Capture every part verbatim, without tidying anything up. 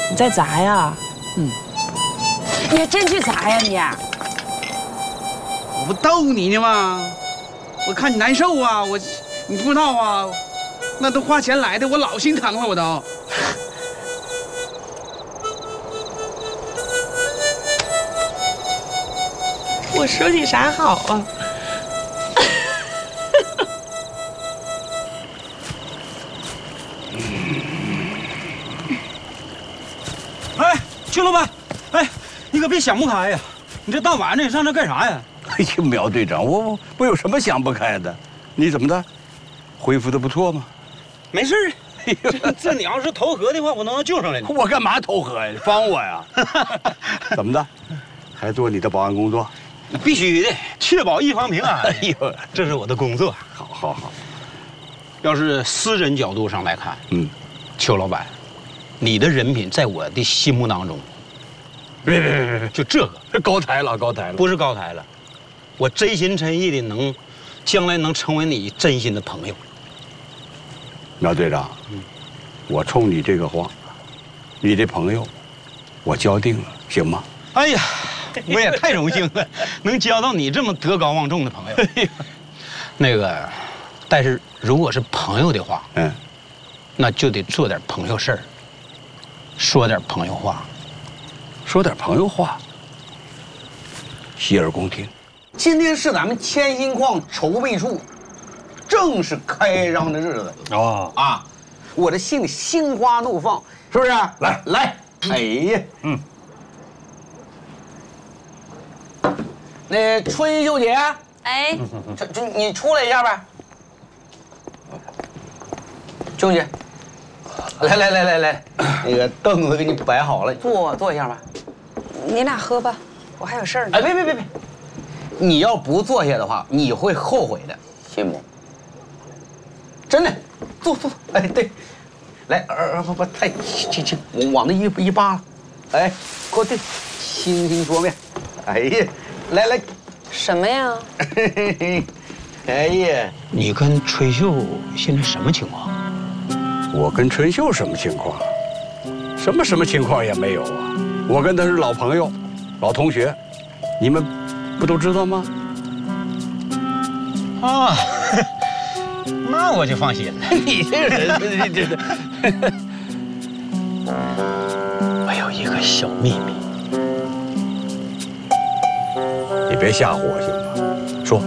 你在砸呀？嗯，你还真去砸呀你？ 我不逗你呢吗？我看你难受啊，我你不知道啊，那都花钱来的，我老心疼了，我都。 我说你啥好啊？ 哎，邱老板，哎，你可别想不开呀！你这大晚上你上这干啥呀？ 哎呀，苗队长，我我我有什么想不开的？你怎么的？恢复的不错吗？ 没事儿。这这你要是投河的话，我都能救上来你。 我干嘛投河呀？帮我呀？怎么的？还做你的保安工作？ 那必须的，确保一方平安。 哎呦， 这是我的工作。 好，好，好。 要是私人角度上来看， 嗯， 邱老板，你的人品在我的心目当中， 别别别别， 就这个高抬了，高抬了。 不是高抬了，我真心真意的能，将来能成为你真心的朋友。 苗队长，嗯，我冲你这个话，你的朋友，我交定了，行吗？ 哎呀，我也太荣幸了，能交到你这么德高望重的朋友。那个，但是如果是朋友的话，嗯，那就得做点朋友事儿，说点朋友话， 说点朋友话，洗耳恭听。 今天是咱们千心矿筹备处正式开张的日子哦啊！我这心里心花怒放，是不是？来来，哎呀，嗯。那春秀姐， 哎， 这这你出来一下呗。兄弟，来来来来来，那个凳子给你摆好了，坐坐一下吧。 你俩喝吧，我还有事儿呢。 哎，别别别别，你要不坐下的话，你会后悔的，信不？真的，坐坐。哎，对，来，呃不不，太轻轻，我往那一一扒拉，哎，过对，轻轻桌面。哎呀，来来， 什么呀？ 哎呀， 你跟春秀现在什么情况？ 我跟春秀什么情况？什么什么情况也没有啊！我跟他是老朋友，老同学，你们不都知道吗？ 啊，那我就放心了。 你这个人，这这， 我有一个小秘密， 你别吓唬我行吗？说。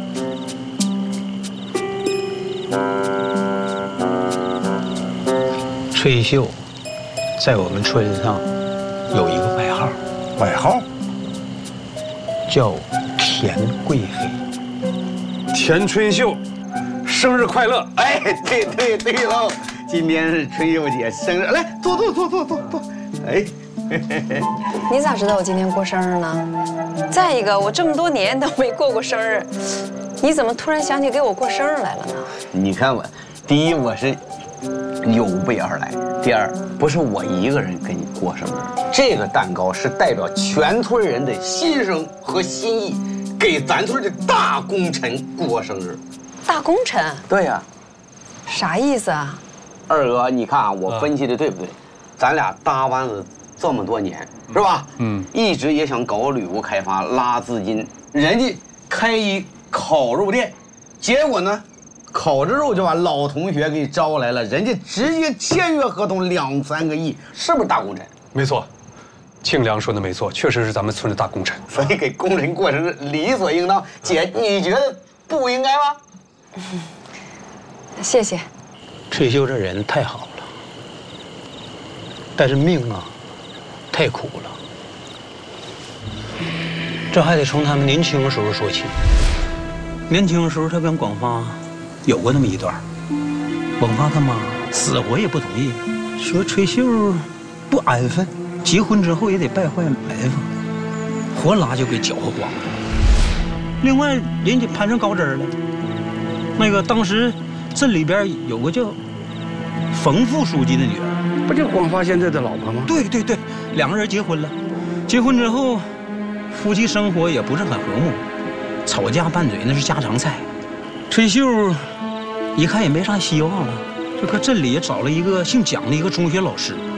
翠秀在我们村上有一个外号， 外号叫田贵妃。 田春秀，生日快乐！ 哎，对对对喽，今天是春秀姐生日，来坐坐坐坐坐坐。哎， 你咋知道我今天过生日呢？再一个，我这么多年都没过过生日，你怎么突然想起给我过生日来了呢？ 你看我，第一我是有备而来，第二不是我一个人跟你过生日，这个蛋糕是代表全村人的心声和心意，给咱村的大功臣过生日。 大功臣？ 对呀、啊。 啥意思啊？ 二哥，你看啊，我分析的对不对？咱俩搭班子这么多年，是吧？嗯，一直也想搞旅游开发，拉资金，人家开一烤肉店，结果呢？烤着肉就把老同学给招来了，人家直接签约合同两三个亿，是不是大功臣？ 没错，庆良说的没错，确实是咱们村的大功臣。 所以给功臣过生日理所应当。姐，你觉得不应该吗？ 嗯，谢谢。 翠秀这人太好了，但是命啊，太苦了。这还得从他们年轻的时候说起。年轻的时候，他跟广发有过那么一段，广发他妈死活也不同意，说翠秀不安分，结婚之后也得败坏埋伏，活拉就给搅和光了。另外，人家攀上高枝了，那个当时镇里边有个叫冯副书记的女儿， 不就广发现在的老婆吗？ 对对对，两个人结婚了，结婚之后，夫妻生活也不是很和睦，吵架拌嘴那是家常菜。翠秀一看也没啥希望了，就搁镇里也找了一个姓蒋的一个中学老师，